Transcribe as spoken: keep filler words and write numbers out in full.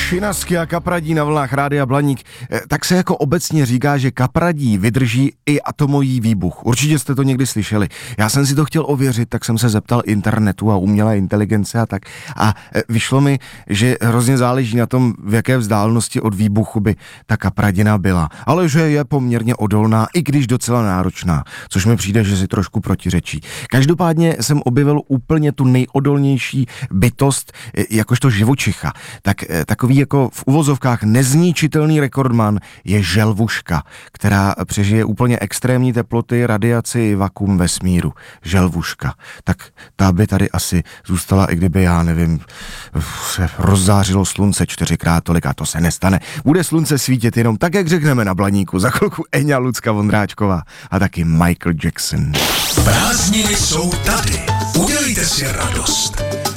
Šinasky a kapradí na vlnách Rádia Blaník. Tak se jako obecně říká, že kapradí vydrží i atomový výbuch. Určitě jste to někdy slyšeli. Já jsem si to chtěl ověřit, tak jsem se zeptal internetu a umělé inteligence a tak. A vyšlo mi, že hrozně záleží na tom, v jaké vzdálenosti od výbuchu by ta kapradina byla. Ale že je poměrně odolná, i když docela náročná, což mi přijde, že si trošku protiřečí. Každopádně jsem objevil úplně tu nejodolnější bytost, jakožto živočicha. Tak takový jako v uvozovkách nezničitelný rekordman je želvuška, která přežije úplně extrémní teploty, radiaci, vakuum vesmíru. Želvuška. Tak ta by tady asi zůstala, i kdyby, já nevím, se rozzářilo slunce čtyřikrát tolik, a to se nestane. Bude slunce svítit jenom tak, jak řekneme na Blaníku. Za chvilku Eňa Lucka Vondráčková a taky Michael Jackson. Prázdniny jsou tady. Udělejte si radost.